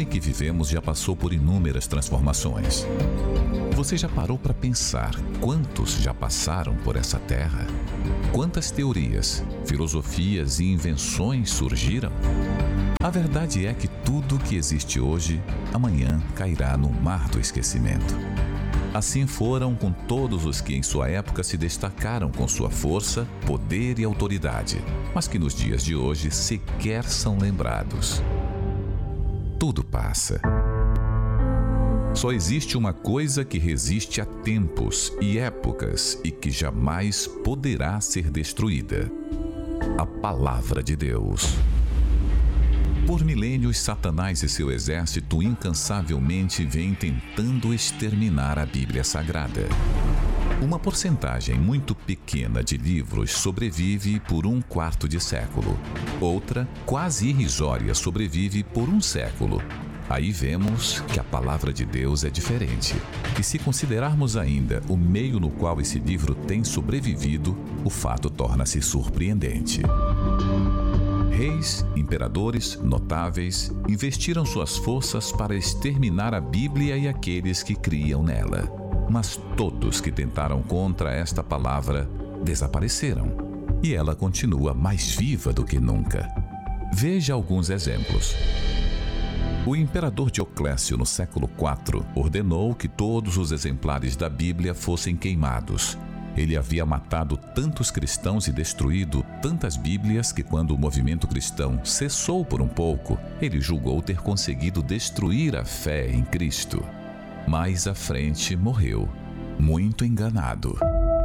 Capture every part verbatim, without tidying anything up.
em que vivemos já passou por inúmeras transformações. Você já parou para pensar quantos já passaram por essa terra? Quantas teorias, filosofias e invenções surgiram? A verdade é que tudo que existe hoje, amanhã cairá no mar do esquecimento. Assim foram com todos os que em sua época se destacaram com sua força, poder e autoridade, mas que nos dias de hoje sequer são lembrados. Tudo passa. Só existe uma coisa que resiste a tempos e épocas e que jamais poderá ser destruída: a Palavra de Deus. Por milênios, Satanás e seu exército incansavelmente vêm tentando exterminar a Bíblia Sagrada. Uma porcentagem muito pequena de livros sobrevive por um quarto de século. Outra, quase irrisória, sobrevive por um século. Aí vemos que a Palavra de Deus é diferente. E se considerarmos ainda o meio no qual esse livro tem sobrevivido, o fato torna-se surpreendente. Reis, imperadores, notáveis, investiram suas forças para exterminar a Bíblia e aqueles que criam nela. Mas todos que tentaram contra esta palavra desapareceram. E ela continua mais viva do que nunca. Veja alguns exemplos. O imperador Dioclécio, no século quatro, ordenou que todos os exemplares da Bíblia fossem queimados. Ele havia matado tantos cristãos e destruído tantas Bíblias que, quando o movimento cristão cessou por um pouco, ele julgou ter conseguido destruir a fé em Cristo. Mais à frente morreu, muito enganado.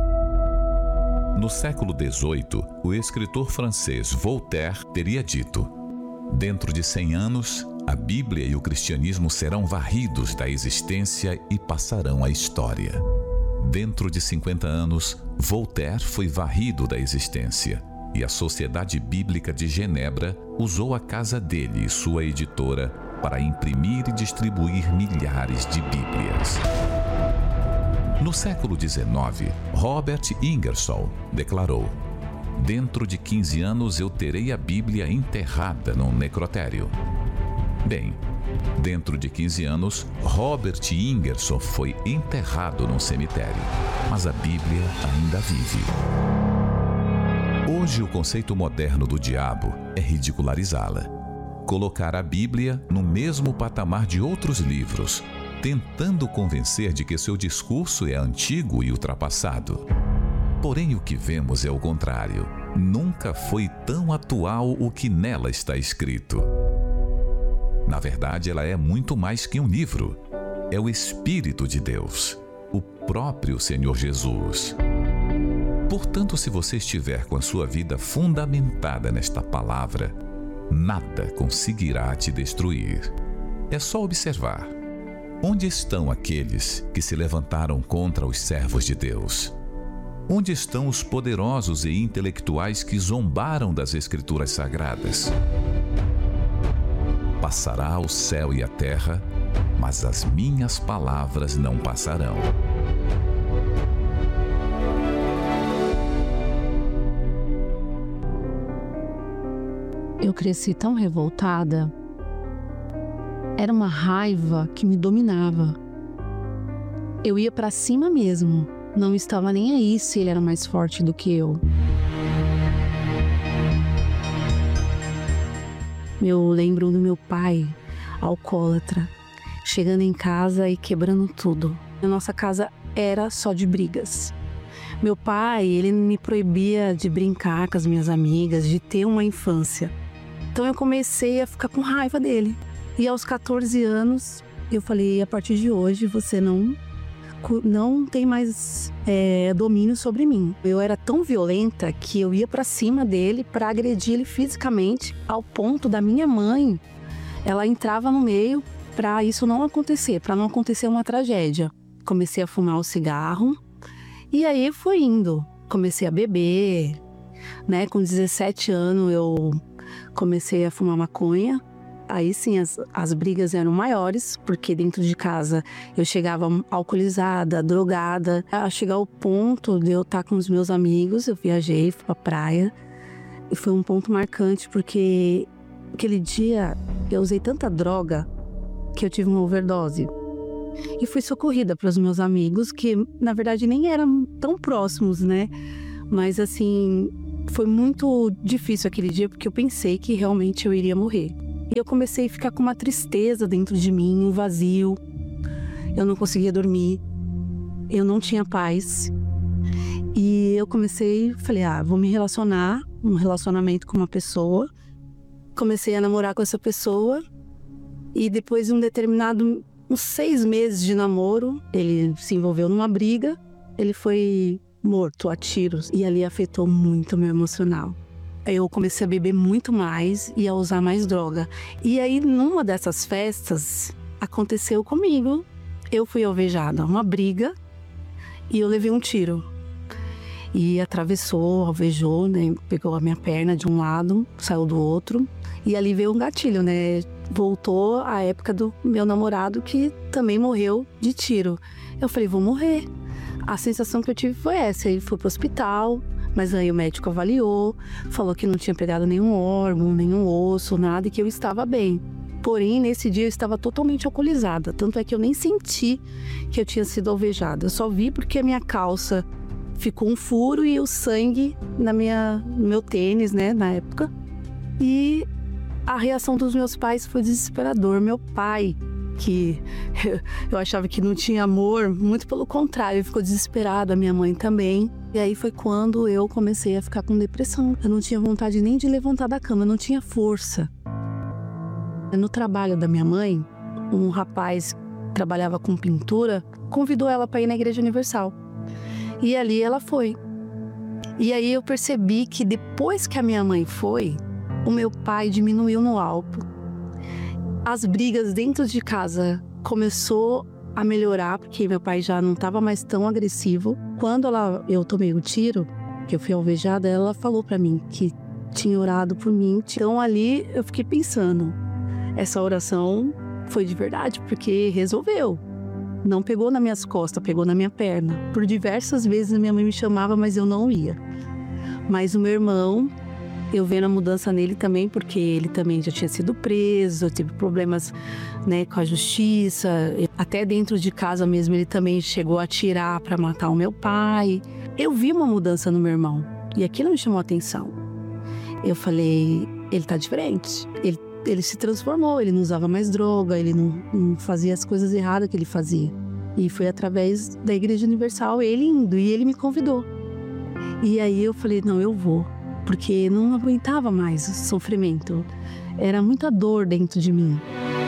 No século dezoito, o escritor francês Voltaire teria dito: dentro de cem anos, a Bíblia e o cristianismo serão varridos da existência e passarão à história. Dentro de cinquenta anos, Voltaire foi varrido da existência e a Sociedade Bíblica de Genebra usou a casa dele e sua editora para imprimir e distribuir milhares de Bíblias. No século dezenove, Robert Ingersoll declarou: dentro de quinze anos eu terei a Bíblia enterrada num necrotério. Bem, dentro de quinze anos, Robert Ingersoll foi enterrado num cemitério, mas a Bíblia ainda vive. Hoje, o conceito moderno do diabo é ridicularizá-la. Colocar a Bíblia no mesmo patamar de outros livros, tentando convencer de que seu discurso é antigo e ultrapassado. Porém, o que vemos é o contrário. Nunca foi tão atual o que nela está escrito. Na verdade, ela é muito mais que um livro. É o Espírito de Deus, o próprio Senhor Jesus. Portanto, se você estiver com a sua vida fundamentada nesta palavra, nada conseguirá te destruir. É só observar. Onde estão aqueles que se levantaram contra os servos de Deus? Onde estão os poderosos e intelectuais que zombaram das Escrituras Sagradas? Passará o céu e a terra, mas as minhas palavras não passarão. Eu cresci tão revoltada. Era uma raiva que me dominava. Eu ia pra cima mesmo. Não estava nem aí se ele era mais forte do que eu. Eu lembro do meu pai, alcoólatra, chegando em casa e quebrando tudo. A nossa casa era só de brigas. Meu pai, ele me proibia de brincar com as minhas amigas, de ter uma infância. Então eu comecei a ficar com raiva dele. E aos quatorze anos, eu falei: a partir de hoje você não, não tem mais é, domínio sobre mim. Eu era tão violenta que eu ia pra cima dele para agredir ele fisicamente, ao ponto da minha mãe, ela entrava no meio para isso não acontecer, para não acontecer uma tragédia. Comecei a fumar o cigarro e aí foi indo. Comecei a beber, né? Com dezessete anos eu comecei a fumar maconha. Aí sim, as, as brigas eram maiores, porque dentro de casa eu chegava alcoolizada, drogada. A chegar ao ponto de eu estar com os meus amigos, eu viajei, fui pra praia. E foi um ponto marcante, porque aquele dia eu usei tanta droga que eu tive uma overdose. E fui socorrida para os meus amigos, que na verdade nem eram tão próximos, né? Mas assim, foi muito difícil aquele dia, porque eu pensei que realmente eu iria morrer. E eu comecei a ficar com uma tristeza dentro de mim, um vazio. Eu não conseguia dormir, eu não tinha paz. E eu comecei, falei, ah, vou me relacionar, um relacionamento com uma pessoa. Comecei a namorar com essa pessoa. E depois de um determinado, uns seis meses de namoro, ele se envolveu numa briga. Ele foi morto a tiros e ali afetou muito o meu emocional. Eu comecei a beber muito mais e a usar mais droga. E aí, numa dessas festas, aconteceu comigo. Eu fui alvejada, uma briga, e eu levei um tiro. E atravessou, alvejou, né? Pegou a minha perna de um lado, saiu do outro. E ali veio um gatilho, né? Voltou a época do meu namorado, que também morreu de tiro. Eu falei, vou morrer. A sensação que eu tive foi essa. Ele foi pro hospital, mas aí o médico avaliou, falou que não tinha pegado nenhum órgão, nenhum osso, nada, e que eu estava bem. Porém, nesse dia eu estava totalmente alcoolizada. Tanto é que eu nem senti que eu tinha sido alvejada. Eu só vi porque a minha calça ficou um furo e o sangue na minha, no meu tênis, né, na época. E a reação dos meus pais foi desesperador. Meu pai, que eu achava que não tinha amor, muito pelo contrário, ele ficou desesperado, a minha mãe também. E aí foi quando eu comecei a ficar com depressão. Eu não tinha vontade nem de levantar da cama, eu não tinha força. No trabalho da minha mãe, um rapaz que trabalhava com pintura convidou ela para ir na Igreja Universal. E ali ela foi. E aí eu percebi que depois que a minha mãe foi, o meu pai diminuiu no álcool. As brigas dentro de casa começou a melhorar, porque meu pai já não estava mais tão agressivo. Quando ela, eu tomei o tiro, que eu fui alvejada, ela falou para mim que tinha orado por mim. Então ali eu fiquei pensando, essa oração foi de verdade, porque resolveu. Não pegou nas minhas costas, pegou na minha perna. Por diversas vezes a minha mãe me chamava, mas eu não ia. Mas o meu irmão, eu vendo a mudança nele também, porque ele também já tinha sido preso, teve problemas, né, com a justiça. Até dentro de casa mesmo ele também chegou a atirar para matar o meu pai. Eu vi uma mudança no meu irmão e aquilo me chamou a atenção. Eu falei, ele tá diferente. Ele Ele se transformou, ele não usava mais droga, ele não, não fazia as coisas erradas que ele fazia. E foi através da Igreja Universal, ele indo, e ele me convidou. E aí eu falei, não, eu vou, porque não aguentava mais o sofrimento. Era muita dor dentro de mim.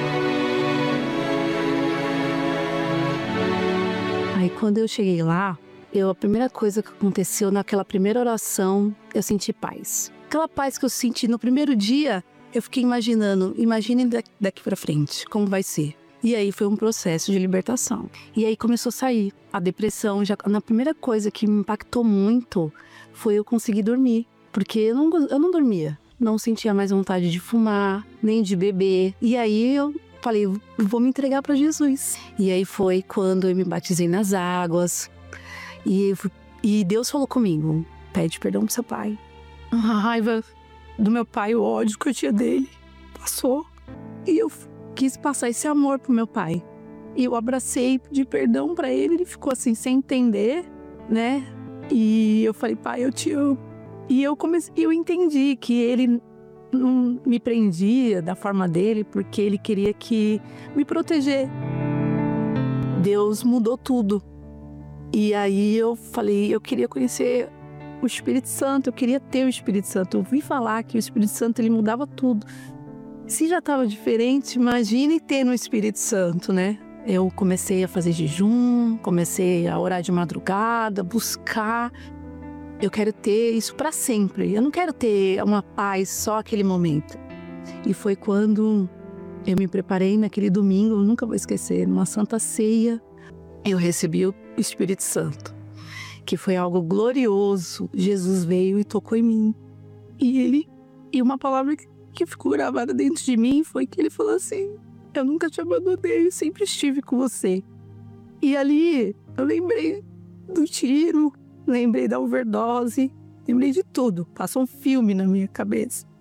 Aí quando eu cheguei lá, eu, a primeira coisa que aconteceu naquela primeira oração, eu senti paz. Aquela paz que eu senti no primeiro dia, eu fiquei imaginando, imagine daqui pra frente, como vai ser. E aí foi um processo de libertação. E aí começou a sair a depressão. Já, na primeira coisa que me impactou muito foi eu conseguir dormir. Porque eu não, eu não dormia. Não sentia mais vontade de fumar, nem de beber. E aí eu falei, vou me entregar para Jesus. E aí foi quando eu me batizei nas águas. E, eu, e Deus falou comigo, pede perdão pro seu pai. A raiva do meu pai, o ódio que eu tinha dele, passou. E eu quis passar esse amor pro meu pai. E eu abracei, pedi perdão pra ele, ele ficou assim, sem entender, né? E eu falei, pai, eu te amo. E eu comecei, eu entendi que ele não me prendia da forma dele, porque ele queria que me proteger. Deus mudou tudo. E aí eu falei, eu queria conhecer o Espírito Santo, eu queria ter o Espírito Santo. Eu ouvi falar que o Espírito Santo, ele mudava tudo. Se já estava diferente, imagine ter no Espírito Santo, né? Eu comecei a fazer jejum, comecei a orar de madrugada, buscar. Eu quero ter isso para sempre. Eu não quero ter uma paz só aquele momento. E foi quando eu me preparei naquele domingo, eu nunca vou esquecer, numa Santa Ceia, eu recebi o Espírito Santo, que foi algo glorioso. Jesus veio e tocou em mim. E ele, e uma palavra que ficou gravada dentro de mim foi que ele falou assim, eu nunca te abandonei, eu sempre estive com você. E ali eu lembrei do tiro, lembrei da overdose, lembrei de tudo. Passou um filme na minha cabeça.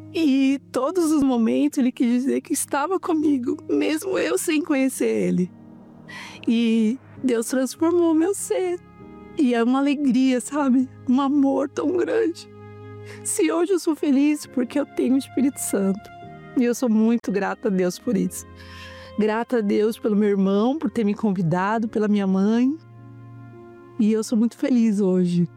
E todos os momentos ele quis dizer que estava comigo, mesmo eu sem conhecer ele. E Deus transformou meu ser. E é uma alegria, sabe? Um amor tão grande. Se hoje eu sou feliz, porque eu tenho o Espírito Santo. E eu sou muito grata a Deus por isso. Grata a Deus pelo meu irmão, por ter me convidado, pela minha mãe. E eu sou muito feliz hoje.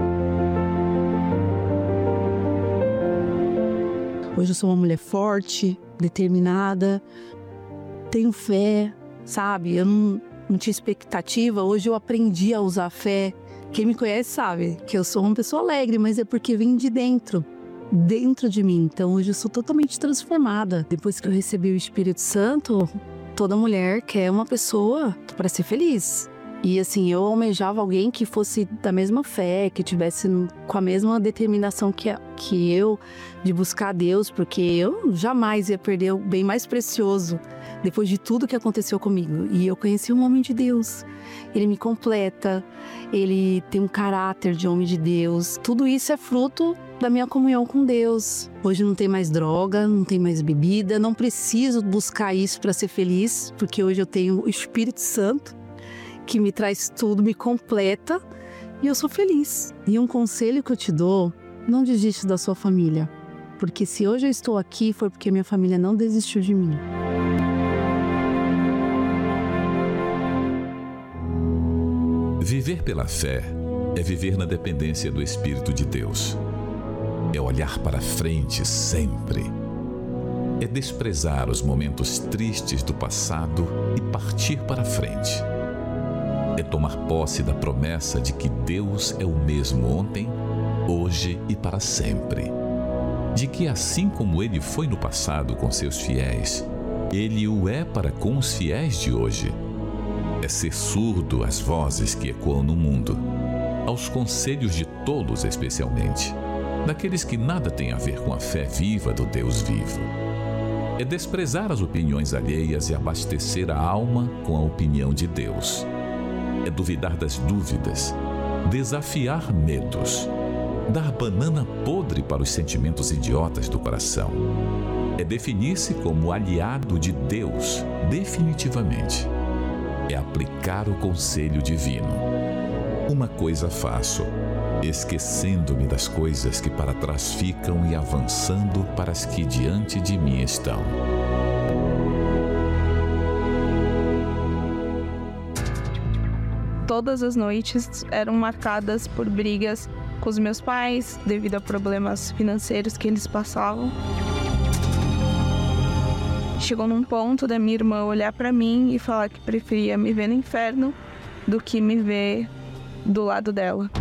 Hoje eu sou uma mulher forte, determinada, tenho fé, sabe? Eu não, não tinha expectativa, hoje eu aprendi a usar a fé. Quem me conhece sabe que eu sou uma pessoa alegre, mas é porque vem de dentro, dentro de mim. Então hoje eu sou totalmente transformada. Depois que eu recebi o Espírito Santo, toda mulher quer uma pessoa para ser feliz. E assim, eu almejava alguém que fosse da mesma fé, que tivesse com a mesma determinação que, a, que eu, de buscar Deus, porque eu jamais ia perder o bem mais precioso depois de tudo que aconteceu comigo. E eu conheci um homem de Deus, ele me completa, ele tem um caráter de homem de Deus. Tudo isso é fruto da minha comunhão com Deus. Hoje não tem mais droga, não tem mais bebida, não preciso buscar isso para ser feliz, porque hoje eu tenho o Espírito Santo, que me traz tudo, me completa e eu sou feliz. E um conselho que eu te dou, não desiste da sua família, porque se hoje eu estou aqui foi porque minha família não desistiu de mim. Viver pela fé é viver na dependência do Espírito de Deus. É olhar para frente sempre. É desprezar os momentos tristes do passado e partir para frente. É tomar posse da promessa de que Deus é o mesmo ontem, hoje e para sempre. De que assim como Ele foi no passado com seus fiéis, Ele o é para com os fiéis de hoje. É ser surdo às vozes que ecoam no mundo, aos conselhos de tolos especialmente, daqueles que nada têm a ver com a fé viva do Deus vivo. É desprezar as opiniões alheias e abastecer a alma com a opinião de Deus. É duvidar das dúvidas, desafiar medos, dar banana podre para os sentimentos idiotas do coração. É definir-se como aliado de Deus, definitivamente. É aplicar o conselho divino. Uma coisa faço, esquecendo-me das coisas que para trás ficam e avançando para as que diante de mim estão. Todas as noites eram marcadas por brigas com os meus pais, devido a problemas financeiros que eles passavam. Chegou num ponto da minha irmã olhar para mim e falar que preferia me ver no inferno do que me ver do lado dela.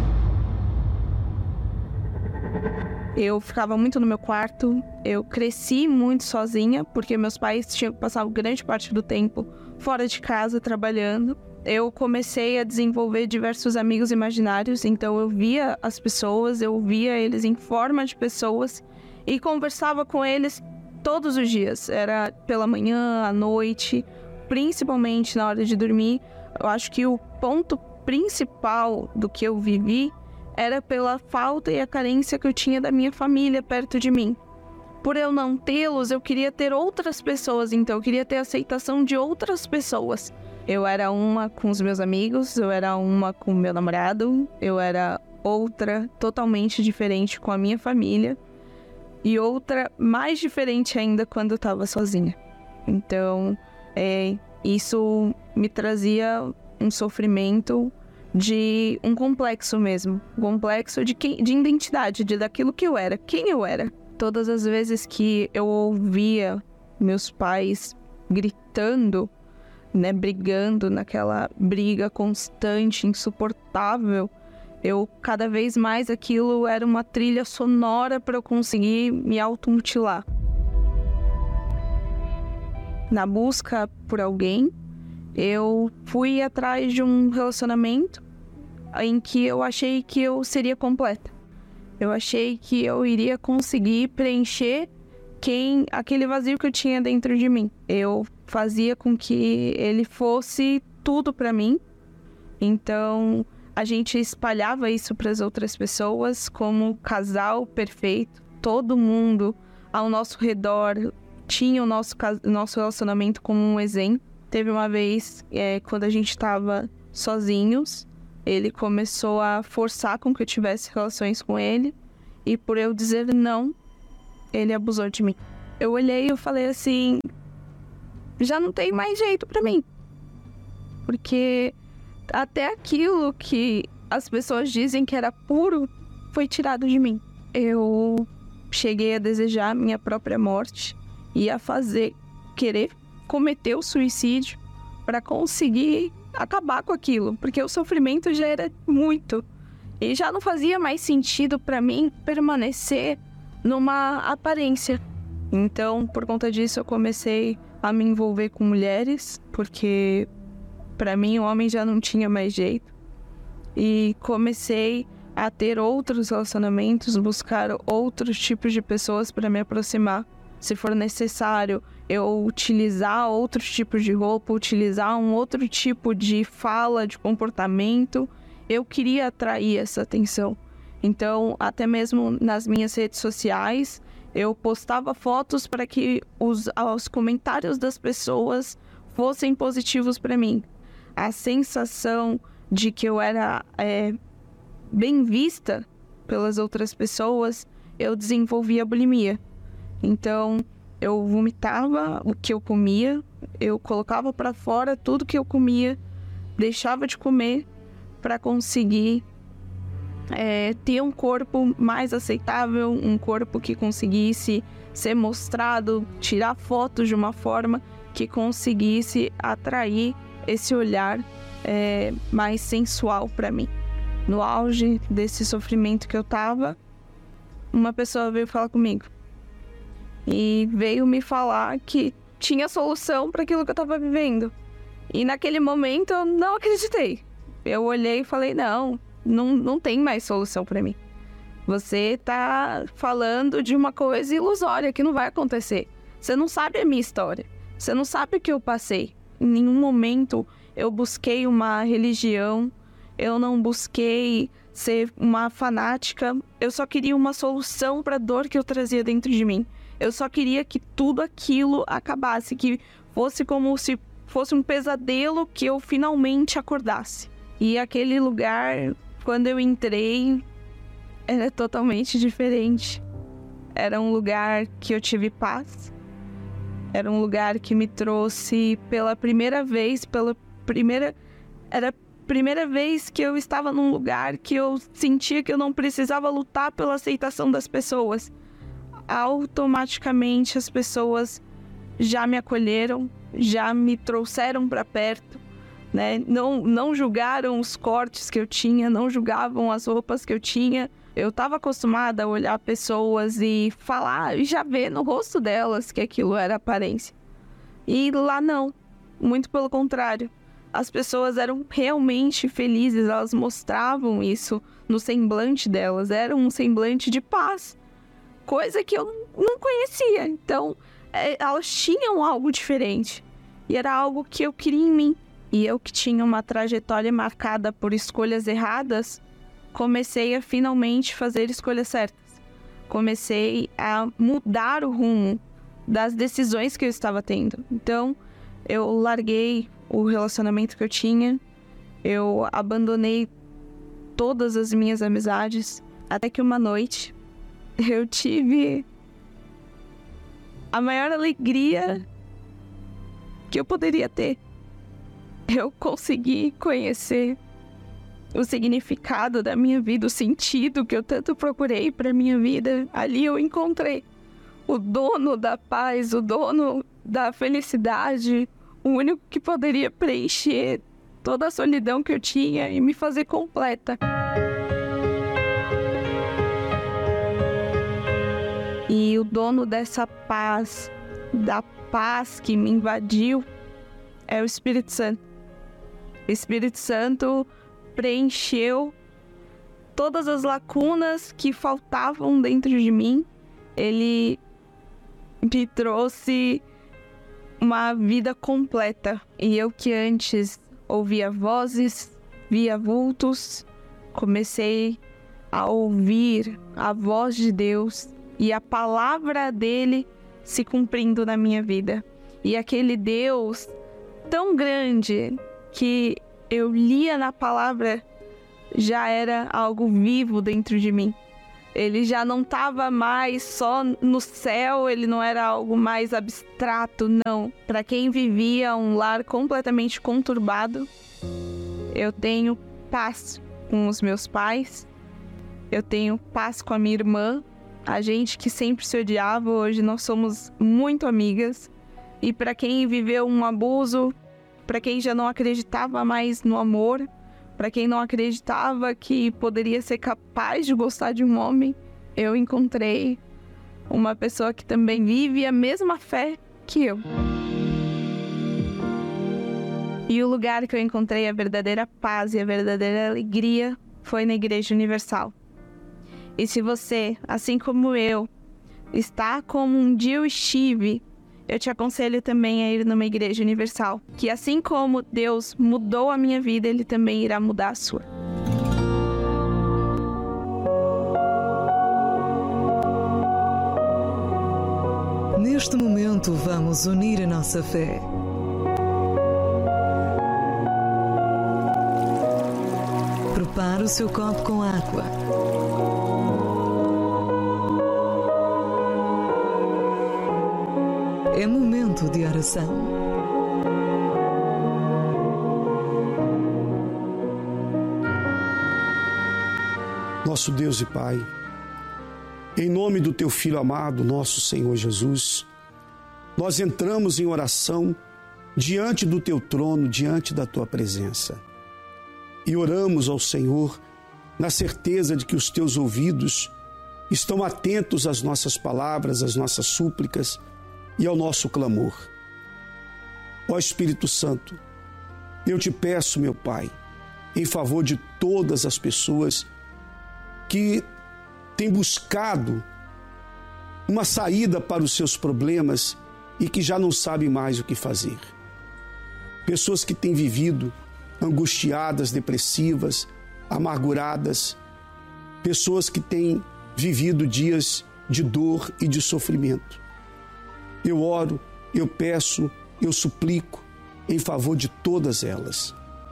Eu ficava muito no meu quarto, eu cresci muito sozinha, porque meus pais tinham que passar grande parte do tempo fora de casa trabalhando. Eu comecei a desenvolver diversos amigos imaginários, então eu via as pessoas, eu via eles em forma de pessoas e conversava com eles todos os dias. Era pela manhã, à noite, principalmente na hora de dormir. Eu acho que o ponto principal do que eu vivi era pela falta e a carência que eu tinha da minha família perto de mim. Por eu não tê-los, eu queria ter outras pessoas, então eu queria ter a aceitação de outras pessoas. Eu era uma com os meus amigos, eu era uma com o meu namorado, eu era outra totalmente diferente com a minha família e outra mais diferente ainda quando eu estava sozinha. Então, é, isso me trazia um sofrimento de um complexo mesmo, um complexo de, quem, de identidade, de daquilo que eu era, quem eu era. Todas as vezes que eu ouvia meus pais gritando, né, brigando naquela briga constante, insuportável, eu cada vez mais aquilo era uma trilha sonora para eu conseguir me automutilar. Na busca por alguém, eu fui atrás de um relacionamento em que eu achei que eu seria completa. Eu achei que eu iria conseguir preencher quem, aquele vazio que eu tinha dentro de mim. Eu fazia com que ele fosse tudo para mim. Então, a gente espalhava isso para as outras pessoas como casal perfeito. Todo mundo ao nosso redor tinham o nosso, nosso relacionamento como um exemplo. Teve uma vez, é, quando a gente estava sozinhos, ele começou a forçar com que eu tivesse relações com ele. E por eu dizer não, ele abusou de mim. Eu olhei e eu falei assim, já não tem mais jeito pra mim. Porque até aquilo que as pessoas dizem que era puro, foi tirado de mim. Eu cheguei a desejar a minha própria morte e a fazer, querer cometer o suicídio para conseguir acabar com aquilo, porque o sofrimento já era muito e já não fazia mais sentido para mim permanecer numa aparência. Então, por conta disso, eu comecei a me envolver com mulheres, porque para mim o homem já não tinha mais jeito, e comecei a ter outros relacionamentos, buscar outros tipos de pessoas para me aproximar. Se for necessário, eu utilizar outros tipos de roupa, utilizar um outro tipo de fala, de comportamento. Eu queria atrair essa atenção. Então, até mesmo nas minhas redes sociais, eu postava fotos para que os, os comentários das pessoas fossem positivos para mim. A sensação de que eu era é, bem vista pelas outras pessoas, eu desenvolvia bulimia. Então, eu vomitava o que eu comia, eu colocava para fora tudo que eu comia, deixava de comer para conseguir é, ter um corpo mais aceitável, um corpo que conseguisse ser mostrado, tirar fotos de uma forma que conseguisse atrair esse olhar é, mais sensual para mim. No auge desse sofrimento que eu tava, uma pessoa veio falar comigo. E veio me falar que tinha solução para aquilo que eu estava vivendo. E naquele momento eu não acreditei. Eu olhei e falei, não, não, não tem mais solução para mim. Você tá falando de uma coisa ilusória que não vai acontecer. Você não sabe a minha história. Você não sabe o que eu passei. Em nenhum momento eu busquei uma religião. Eu não busquei ser uma fanática. Eu só queria uma solução para a dor que eu trazia dentro de mim. Eu só queria que tudo aquilo acabasse, que fosse como se fosse um pesadelo, que eu finalmente acordasse. E aquele lugar, quando eu entrei, era totalmente diferente. Era um lugar que eu tive paz. Era um lugar que me trouxe pela primeira vez, pela primeira... Era a primeira vez que eu estava num lugar que eu sentia que eu não precisava lutar pela aceitação das pessoas. Automaticamente as pessoas já me acolheram, já me trouxeram para perto, né? Não, não julgaram os cortes que eu tinha, não julgavam as roupas que eu tinha. Eu estava acostumada a olhar pessoas e falar e já ver no rosto delas que aquilo era aparência. E lá não, muito pelo contrário. As pessoas eram realmente felizes, elas mostravam isso no semblante delas, era um semblante de paz. Coisa que eu não conhecia. Então, é, elas tinham algo diferente. E era algo que eu queria em mim. E eu, que tinha uma trajetória marcada por escolhas erradas, comecei a finalmente fazer escolhas certas. Comecei a mudar o rumo das decisões que eu estava tendo. Então, eu larguei o relacionamento que eu tinha. Eu abandonei todas as minhas amizades. Até que uma noite... eu tive a maior alegria que eu poderia ter. Eu consegui conhecer o significado da minha vida, o sentido que eu tanto procurei para minha vida. Ali eu encontrei o dono da paz, o dono da felicidade, o único que poderia preencher toda a solidão que eu tinha e me fazer completa. E o dono dessa paz, da paz que me invadiu, é o Espírito Santo. O Espírito Santo preencheu todas as lacunas que faltavam dentro de mim. Ele me trouxe uma vida completa. E eu, que antes ouvia vozes, via vultos, comecei a ouvir a voz de Deus, e a palavra dele se cumprindo na minha vida. E aquele Deus tão grande que eu lia na palavra já era algo vivo dentro de mim. Ele já não estava mais só no céu, ele não era algo mais abstrato, não. Para quem vivia um lar completamente conturbado, eu tenho paz com os meus pais, eu tenho paz com a minha irmã. A gente que sempre se odiava, hoje nós somos muito amigas. E para quem viveu um abuso, para quem já não acreditava mais no amor, para quem não acreditava que poderia ser capaz de gostar de um homem, eu encontrei uma pessoa que também vive a mesma fé que eu. E o lugar que eu encontrei a verdadeira paz e a verdadeira alegria foi na Igreja Universal. E se você, assim como eu, está como um dia eu estive, eu te aconselho também a ir numa Igreja Universal, que assim como Deus mudou a minha vida, Ele também irá mudar a sua. Neste momento, vamos unir a nossa fé. Prepare o seu copo com água. É momento de oração. Nosso Deus e Pai, em nome do Teu Filho amado, nosso Senhor Jesus, nós entramos em oração diante do Teu trono, diante da Tua presença. E oramos ao Senhor na certeza de que os Teus ouvidos estão atentos às nossas palavras, às nossas súplicas e ao nosso clamor. Ó Espírito Santo, eu te peço, meu Pai, em favor de todas as pessoas que têm buscado uma saída para os seus problemas e que já não sabem mais o que fazer. Pessoas que têm vivido angustiadas, depressivas, amarguradas, pessoas que têm vivido dias de dor e de sofrimento. Eu oro, eu peço, eu suplico em favor de todas elas.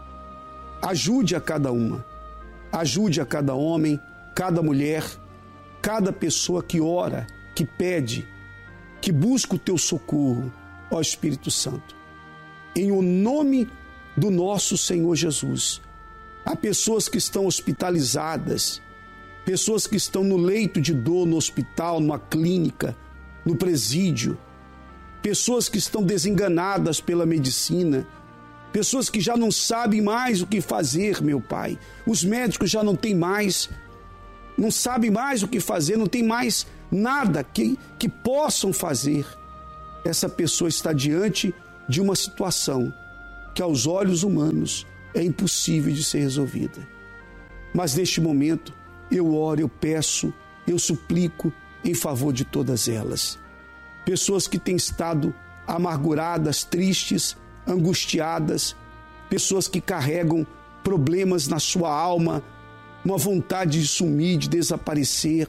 Ajude a cada uma, ajude a cada homem, cada mulher, cada pessoa que ora, que pede, que busca o teu socorro, ó Espírito Santo. Em o nome do nosso Senhor Jesus, há pessoas que estão hospitalizadas, pessoas que estão no leito de dor, no hospital, numa clínica, no presídio, pessoas que estão desenganadas pela medicina, pessoas que já não sabem mais o que fazer, meu Pai. Os médicos já não têm mais, não sabem mais o que fazer, não tem mais nada que, que possam fazer. Essa pessoa está diante de uma situação que aos olhos humanos é impossível de ser resolvida. Mas neste momento eu oro, eu peço, eu suplico em favor de todas elas. Pessoas que têm estado amarguradas, tristes, angustiadas, pessoas que carregam problemas na sua alma, uma vontade de sumir, de desaparecer.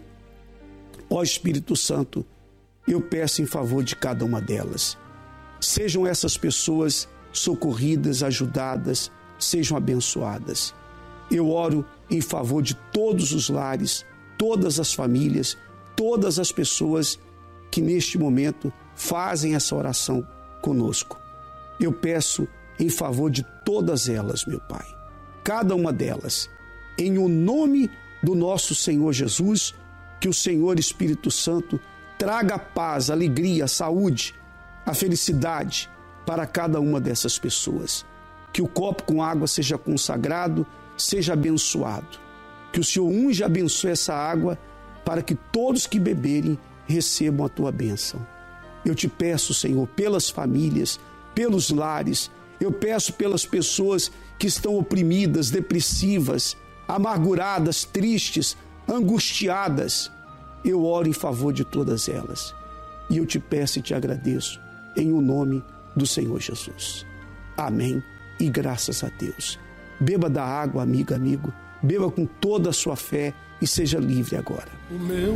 Ó Espírito Santo, eu peço em favor de cada uma delas. Sejam essas pessoas socorridas, ajudadas, sejam abençoadas. Eu oro em favor de todos os lares, todas as famílias, todas as pessoas que neste momento fazem essa oração conosco. Eu peço em favor de todas elas, meu Pai, cada uma delas, em o nome do nosso Senhor Jesus, que o Senhor Espírito Santo traga a paz, a alegria, a saúde, a felicidade para cada uma dessas pessoas. Que o copo com água seja consagrado, seja abençoado. Que o Senhor unja e abençoe essa água para que todos que beberem recebam a tua bênção. Eu te peço, Senhor, pelas famílias, pelos lares, eu peço pelas pessoas que estão oprimidas, depressivas, amarguradas, tristes, angustiadas. Eu oro em favor de todas elas. E eu te peço e te agradeço em o nome do Senhor Jesus. Amém e graças a Deus. Beba da água, amiga, amigo. Beba com toda a sua fé e seja livre agora. O meu